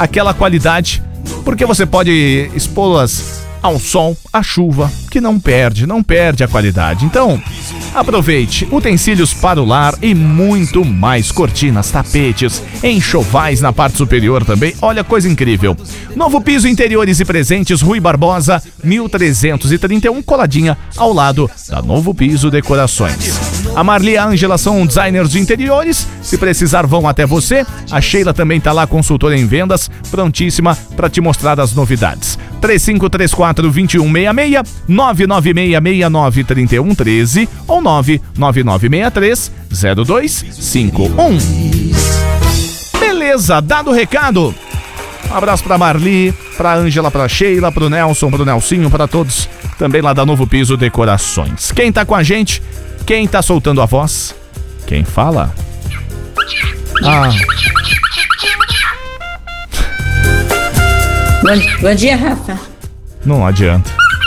aquela qualidade, porque você pode expô-las ao sol, à chuva, que não perde a qualidade. Então, aproveite utensílios para o lar e muito mais, cortinas, tapetes, enxovais na parte superior também. Olha, coisa incrível. Novo piso, interiores e presentes, Rui Barbosa, 1331, coladinha ao lado da Novo Piso Decorações. A Marli e a Ângela são designers de interiores, se precisar vão até você. A Sheila também tá lá, consultora em vendas, prontíssima para te mostrar as novidades. 3534-2166, 99669-3113 ou 99963-0251. Beleza, dado o recado. Um abraço pra Marli, pra Ângela, pra Sheila, pro Nelson, pro Nelsinho, pra todos também lá da Novo Piso Decorações. Quem tá com a gente? Quem tá soltando a voz? Quem fala? Bom dia, Rafa. Não adianta.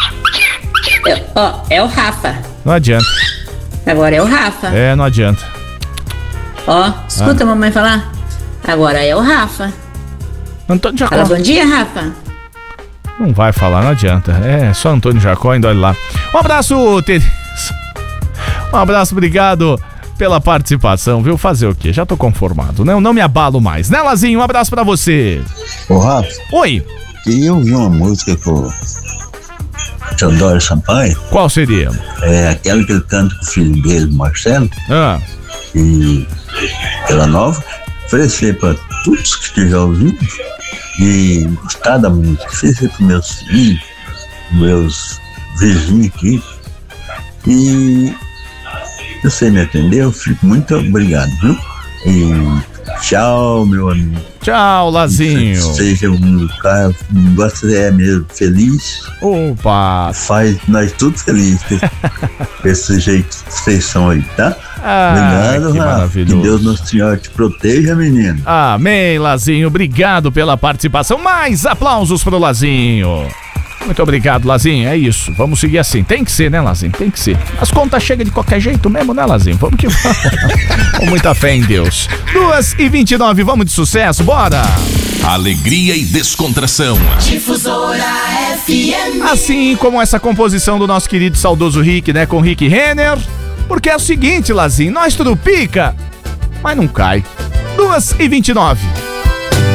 É o Rafa. Não adianta. Agora é o Rafa. Não adianta. Escuta a mamãe falar. Agora é o Rafa. Antônio Jacó. Fala bom dia, Rafa. Não vai falar, não adianta. É só Antônio Jacó, ainda olha lá. Um abraço, Tereza. Um abraço, obrigado pela participação, viu? Fazer o quê? Já tô conformado, né? Eu não me abalo mais, né, Lazinho? Um abraço pra você. Ô, Rafa. Oi. Queria ouvir uma música com o Teodoro Sampaio. Qual seria? É aquela que ele canta com o filho dele, Marcelo. E pela nova. Oferecer pra todos que estejam ouvindo e gostar da música. Oferecer pros meus filhos, meus vizinhos aqui. E você me atendeu, fico muito obrigado, viu? E tchau, meu amigo. Tchau, Lazinho. Seja um cara, você é mesmo feliz. Opa! Faz nós tudo felizes com esse jeito que vocês são aí, tá? Obrigado, que Rafa. maravilhoso. Que Deus Nosso Senhor te proteja, menino. Amém, Lazinho. Obrigado pela participação. Mais aplausos pro Lazinho. Muito obrigado, Lazinho. É isso. Vamos seguir assim. Tem que ser, né, Lazinho? Tem que ser. As contas chegam de qualquer jeito mesmo, né, Lazinho? Vamos que vamos. Com muita fé em Deus. 2h29, vamos de sucesso. Bora! Alegria e descontração. Difusora FM. Assim como essa composição do nosso querido saudoso Rick, né? Com Rick Renner. Porque é o seguinte, Lazinho. Nós tudo pica, mas não cai. 2h29.